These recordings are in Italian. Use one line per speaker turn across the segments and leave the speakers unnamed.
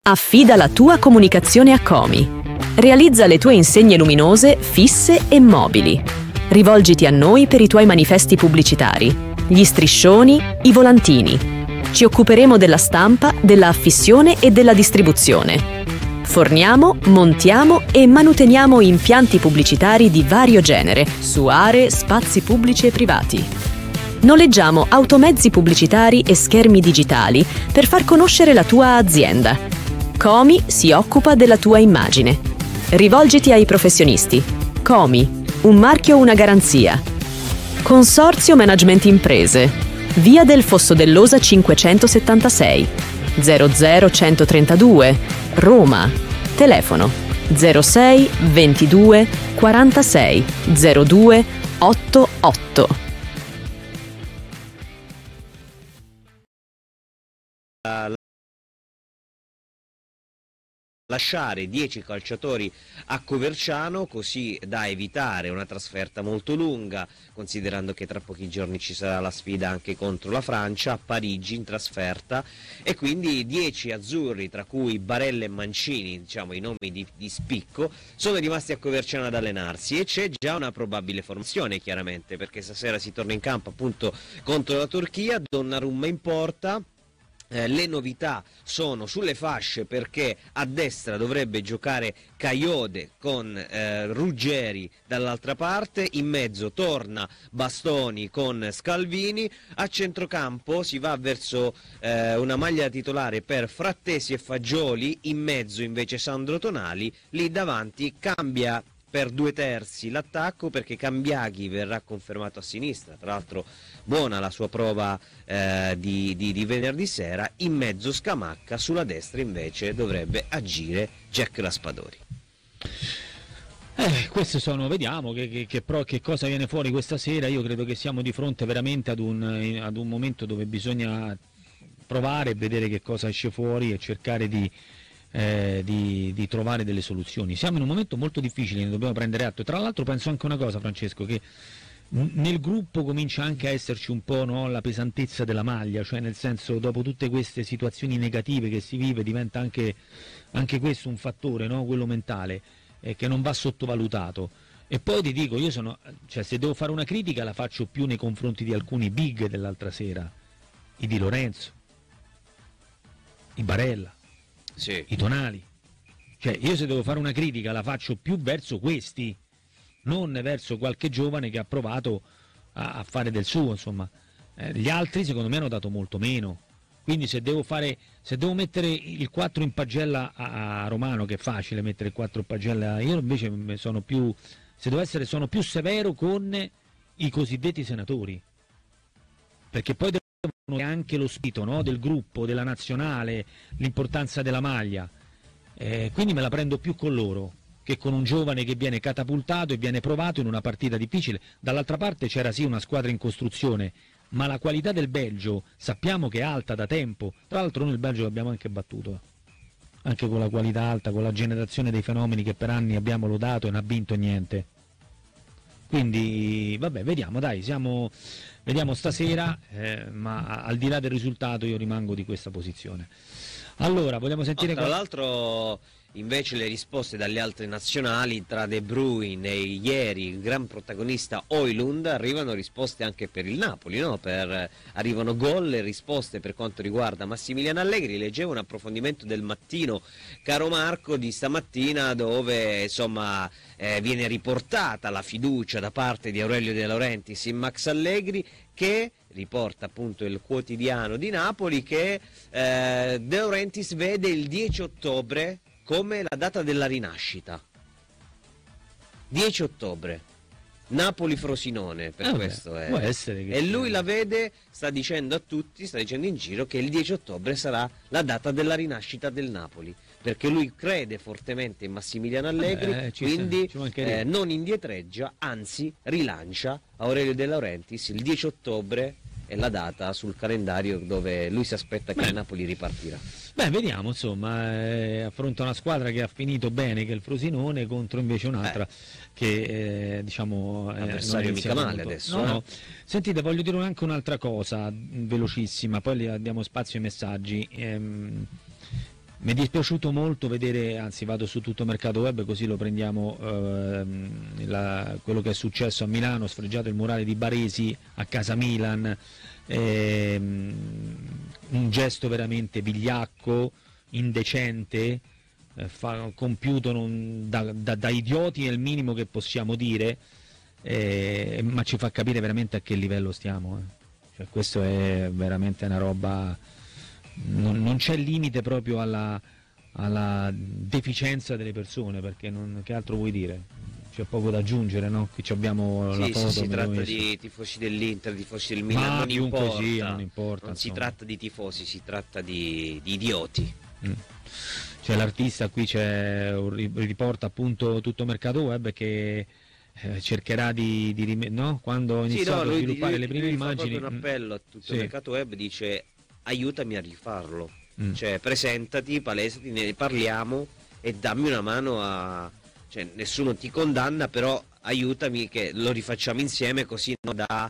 Affida la tua comunicazione a Comi. Realizza le tue insegne luminose fisse e mobili. Rivolgiti a noi per i tuoi manifesti pubblicitari, gli striscioni, i volantini. Ci occuperemo della stampa, della affissione e della distribuzione. Forniamo, montiamo e manuteniamo impianti pubblicitari di vario genere su aree, spazi pubblici e privati. Noleggiamo automezzi pubblicitari e schermi digitali per far conoscere la tua azienda. Comi si occupa della tua immagine. Rivolgiti ai professionisti. Comi, un marchio, una garanzia. Consorzio Management Imprese. Via del Fosso dell'Osa 576 00132 Roma. Telefono 06 22 46 02 88.
Lasciare 10 calciatori a Coverciano così da evitare una trasferta molto lunga, considerando che tra pochi giorni ci sarà la sfida anche contro la Francia a Parigi in trasferta, e quindi 10 azzurri, tra cui Barella e Mancini, diciamo i nomi di spicco, sono rimasti a Coverciano ad allenarsi, e c'è già una probabile formazione chiaramente, perché stasera si torna in campo appunto contro la Turchia. Donnarumma in porta. Le novità sono sulle fasce, perché a destra dovrebbe giocare Caiode con Ruggeri dall'altra parte, in mezzo torna Bastoni con Scalvini, a centrocampo si va verso una maglia titolare per Frattesi e Fagioli, in mezzo invece Sandro Tonali, lì davanti cambia per 2/3 l'attacco, perché Cambiaghi verrà confermato a sinistra, tra l'altro buona la sua prova di venerdì sera, in mezzo Scamacca, sulla destra invece dovrebbe agire Jack Raspadori.
Queste sono, vediamo che cosa viene fuori questa sera. Io credo che siamo di fronte veramente ad un momento dove bisogna provare e vedere che cosa esce fuori e cercare di trovare delle soluzioni. Siamo in un momento molto difficile, ne dobbiamo prendere atto. Tra l'altro penso anche una cosa, Francesco, che nel gruppo comincia anche a esserci un po', no, la pesantezza della maglia, cioè nel senso, dopo tutte queste situazioni negative che si vive, diventa anche questo un fattore, no, quello mentale, che non va sottovalutato. E poi ti dico, cioè, se devo fare una critica la faccio più nei confronti di alcuni big dell'altra sera, i Di Lorenzo, i Barella,
sì,
i Tonali. Cioè, io se devo fare una critica la faccio più verso questi, non verso qualche giovane che ha provato a fare del suo, insomma. Gli altri secondo me hanno dato molto meno. Quindi se devo mettere il 4 in pagella a Romano, che è facile mettere il 4 in pagella, io invece sono più severo con i cosiddetti senatori. Perché poi devono anche lo spirito, no, del gruppo, della nazionale, l'importanza della maglia. Quindi me la prendo più con loro che con un giovane che viene catapultato e viene provato in una partita difficile. Dall'altra parte c'era sì una squadra in costruzione, ma la qualità del Belgio sappiamo che è alta da tempo. Tra l'altro noi il Belgio l'abbiamo anche battuto, anche con la qualità alta, con la generazione dei fenomeni che per anni abbiamo lodato e non ha vinto niente. Quindi vabbè, vediamo, dai, vediamo stasera, ma al di là del risultato io rimango di questa posizione. Allora, vogliamo sentire...
Tra l'altro invece le risposte dalle altre nazionali, tra De Bruyne e ieri il gran protagonista Højlund, arrivano risposte anche per il Napoli, no? Arrivano gol e risposte per quanto riguarda Massimiliano Allegri. Leggevo un approfondimento del Mattino, caro Marco, di stamattina, dove insomma viene riportata la fiducia da parte di Aurelio De Laurentiis in Max Allegri, che riporta appunto il quotidiano di Napoli, che De Laurentiis vede il 10 ottobre come la data della rinascita. 10 ottobre, Napoli-Frosinone, per questo è.
Può essere che
e lui la vede, sta dicendo a tutti, sta dicendo in giro che il 10 ottobre sarà la data della rinascita del Napoli, perché lui crede fortemente in Massimiliano Allegri, quindi non indietreggia, anzi rilancia Aurelio De Laurentiis. Il 10 ottobre è la data sul calendario dove lui si aspetta che il Napoli ripartirà.
Beh, vediamo, insomma, affronta una squadra che ha finito bene, che è il Frosinone, contro invece un'altra che diciamo
avversario mica male adesso.
No. Sentite, voglio dire anche un'altra cosa velocissima, poi diamo spazio ai messaggi. Mi è dispiaciuto molto vedere, anzi vado su Tutto Mercato Web così lo prendiamo, quello che è successo a Milano, sfregiato il murale di Baresi a casa Milan, un gesto veramente vigliacco, indecente, compiuto da idioti è il minimo che possiamo dire, ma ci fa capire veramente a che livello stiamo. Cioè, questo è veramente una roba, non c'è limite proprio alla deficienza delle persone, perché che altro vuoi dire? C'è poco da aggiungere, no? Qui abbiamo la foto.
Si tratta di tifosi dell'Inter, tifosi del Milan, non importa, non si tratta di tifosi, si tratta di idioti.
C'è l'artista, qui c'è un riporta appunto Tutto Mercato Web che cercherà no? Quando ho iniziato a sviluppare le prime immagini.
Fa proprio un appello a Tutto Mercato Web, dice aiutami a rifarlo, cioè presentati, palesati, ne parliamo e dammi una mano cioè nessuno ti condanna, però aiutami che lo rifacciamo insieme, così da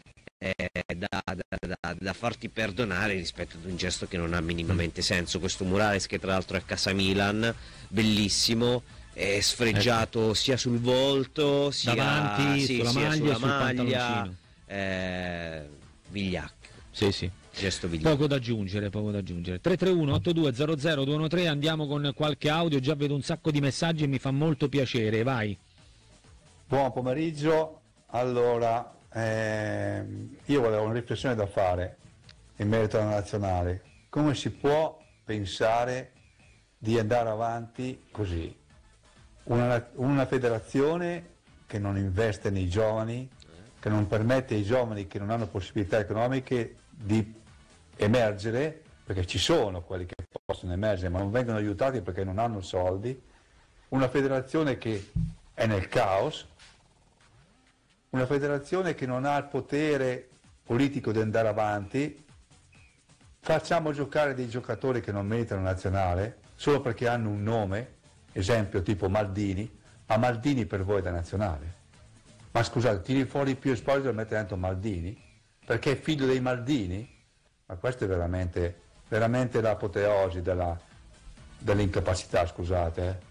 farti perdonare rispetto ad un gesto che non ha minimamente senso. Questo murale, che tra l'altro è a casa Milan, bellissimo, è sfregiato sia sul volto sia
davanti, sulla maglia,
vigliacco.
Sì.
Gesto vigliacco.
Poco da aggiungere. 331-8200-213, andiamo con qualche audio, già vedo un sacco di messaggi e mi fa molto piacere, vai.
Buon pomeriggio, allora io volevo una riflessione da fare in merito alla nazionale. Come si può pensare di andare avanti così? Una federazione che non investe nei giovani, che non permette ai giovani che non hanno possibilità economiche di emergere, perché ci sono quelli che possono emergere ma non vengono aiutati perché non hanno soldi, una federazione che è nel caos, una federazione che non ha il potere politico di andare avanti. Facciamo giocare dei giocatori che non meritano nazionale solo perché hanno un nome, esempio tipo Maldini, ma Maldini per voi è da nazionale? Ma scusate, tiri fuori Pio Esposito e metti dentro Maldini? Perché è figlio dei Maldini? Ma questo è veramente l'apoteosi dell'incapacità, scusate.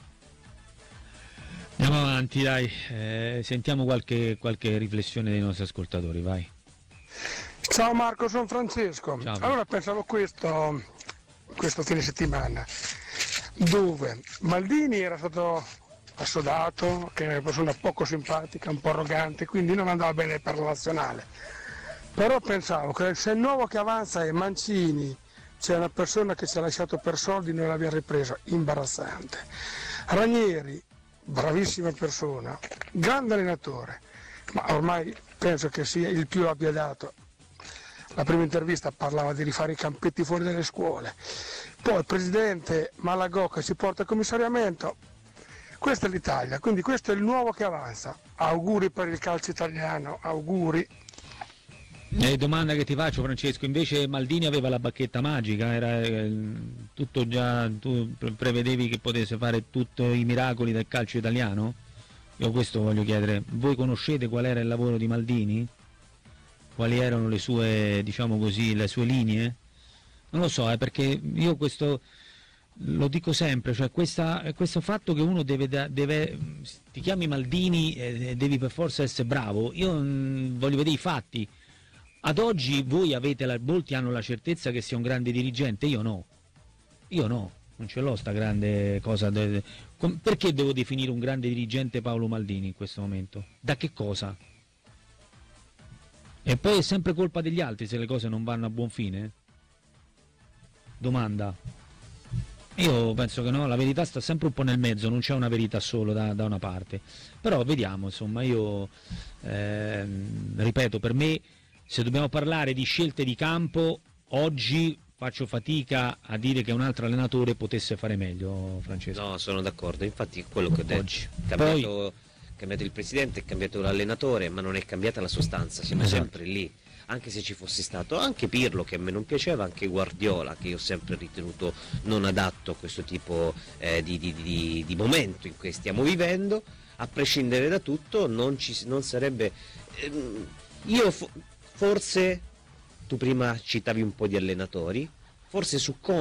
Andiamo avanti, dai, sentiamo qualche riflessione dei nostri ascoltatori, vai.
Ciao Marco, sono Francesco.
Ciao.
Allora pensavo questo fine settimana, dove Maldini era stato assodato, che è una persona poco simpatica, un po' arrogante, quindi non andava bene per la nazionale. Però pensavo che se il nuovo che avanza è Mancini, c'è una persona che ci ha lasciato per soldi, noi l'abbiamo ripreso, imbarazzante. Ranieri, bravissima persona, grande allenatore, ma ormai penso che sia il più abbia dato. La prima intervista parlava di rifare i campetti fuori dalle scuole, poi il presidente Malagò che ci porta al commissariamento. Questa è l'Italia, quindi questo è il nuovo che avanza. Auguri per il calcio italiano, auguri.
Domanda che ti faccio, Francesco, invece Maldini aveva la bacchetta magica, era tutto già, tu prevedevi che potesse fare tutti i miracoli del calcio italiano? Io questo voglio chiedere, voi conoscete qual era il lavoro di Maldini? Quali erano le sue, diciamo così, le sue linee? Non lo so, perché io questo lo dico sempre, cioè questo fatto che uno deve ti chiami Maldini e devi per forza essere bravo, io voglio vedere i fatti. Ad oggi voi molti hanno la certezza che sia un grande dirigente, io no, non ce l'ho sta grande cosa. Perché devo definire un grande dirigente Paolo Maldini in questo momento? Da che cosa? E poi è sempre colpa degli altri se le cose non vanno a buon fine? Domanda. Io penso che no, la verità sta sempre un po' nel mezzo, non c'è una verità solo da una parte. Però vediamo, insomma, io ripeto, per me, se dobbiamo parlare di scelte di campo, oggi faccio fatica a dire che un altro allenatore potesse fare meglio, Francesco.
No, sono d'accordo, infatti quello che ho detto. Oggi. Cambiato il presidente, è cambiato l'allenatore, ma non è cambiata la sostanza, siamo sempre lì. Anche se ci fosse stato anche Pirlo, che a me non piaceva, anche Guardiola, che io ho sempre ritenuto non adatto a questo tipo di momento in cui stiamo vivendo, a prescindere da tutto non sarebbe... forse, tu prima citavi un po' di allenatori, forse su